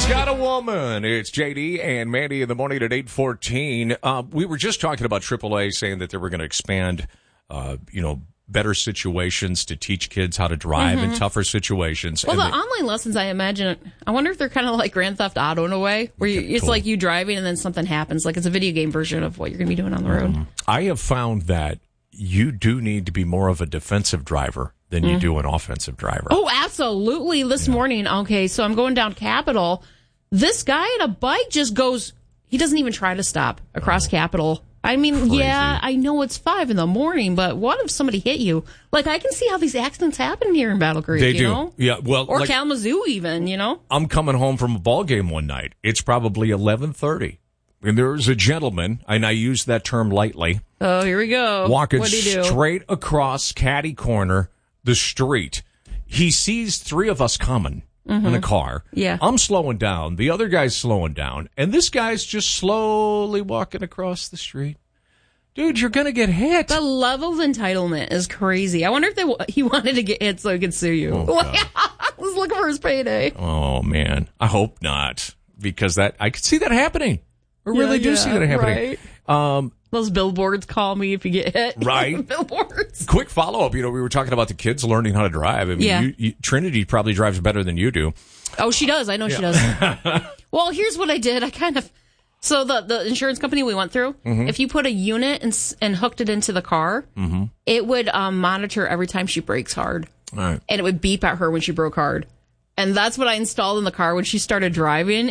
Got a Woman. It's JD and Mandy in the morning at 8:14. We were just talking about AAA saying that they were going to expand, better situations to teach kids how to drive in tougher situations. Well, and the online lessons, I wonder if they're kind of like Grand Theft Auto in a way, where it's like you driving and then something happens. Like it's a video game version of what you're going to be doing on the road. I have found that you do need to be more of a defensive driver than you do an offensive driver. Oh, absolutely. This morning, so I'm going down Capitol. This guy on a bike just goes, he doesn't even try to stop across Capitol. I mean, Crazy. Yeah, I know it's 5 a.m, but what if somebody hit you? Like, I can see how these accidents happen here in Battle Creek, They you do. know? Yeah, well, or Kalamazoo even, I'm coming home from a ball game one night. It's probably 11:30. And there was a gentleman, and I use that term lightly. Oh, here we go. Walking What'd he do? straight across Caddy Corner, the street. He sees 3 of us coming in a car. Yeah. I'm slowing down. The other guy's slowing down. And this guy's just slowly walking across the street. Dude, you're going to get hit. The level of entitlement is crazy. I wonder if he wanted to get hit so he could sue you. Oh, was looking for his payday. Oh, man. I hope not. Because I could see that happening. I really do see that happening. Right. Those billboards call me if you get hit. Right. Billboards. Quick follow-up. We were talking about the kids learning how to drive. I mean, Trinity probably drives better than you do. Oh, she does. I know she does. Well, here's what I did. So the insurance company we went through, if you put a unit and hooked it into the car, it would monitor every time she brakes hard. All right. And it would beep at her when she broke hard. And that's what I installed in the car when she started driving.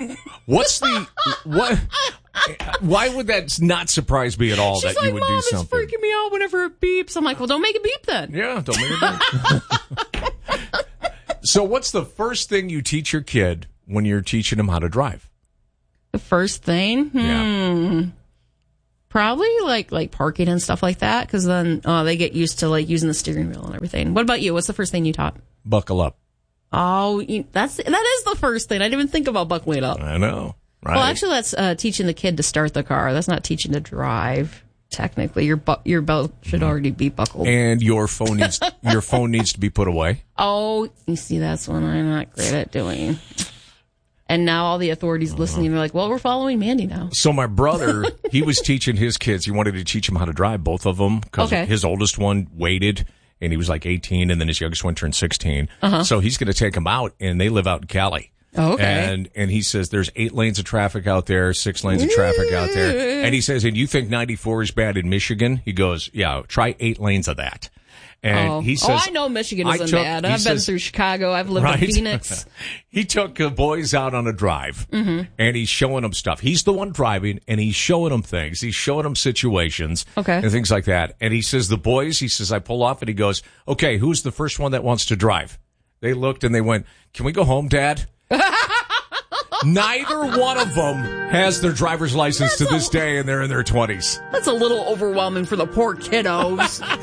Why would that not surprise me at all? She's that you would Mom, do something? It's freaking me out whenever it beeps. I'm like, well, don't make it beep then. Yeah, don't make it beep. So what's the first thing you teach your kid when you're teaching him how to drive? The first thing? Yeah. Probably like parking and stuff like that, because then they get used to like using the steering wheel and everything. What about you? What's the first thing you taught? Buckle up. Oh, that is the first thing. I didn't even think about buckling up. I know. Right. Well, actually, that's teaching the kid to start the car. That's not teaching to drive. Technically, your belt should already be buckled. And your phone needs to be put away. Oh, you see, that's what I'm not great at doing. And now all the authorities listening are like, well, we're following Mandy now. So my brother, he was teaching his kids. He wanted to teach them how to drive, both of them, because his oldest one waited, and he was like 18, and then his youngest one turned 16. So he's going to take them out, and they live out in Cali. Oh, okay. And he says there's 8 lanes of traffic out there, 6 lanes of traffic out there. And he says, and you think 94 is bad in Michigan? He goes, yeah, try 8 lanes of that. And he says, I know Michigan isn't bad. I've been through Chicago. I've lived in Phoenix. He took boys out on a drive, and he's showing them stuff. He's the one driving, and he's showing them things. He's showing them situations and things like that. And he says, the boys, I pull off, and he goes, okay, who's the first one that wants to drive? They looked, and they went, can we go home, Dad? Neither one of them has their driver's license to this day, and they're in their 20s. That's a little overwhelming for the poor kiddos.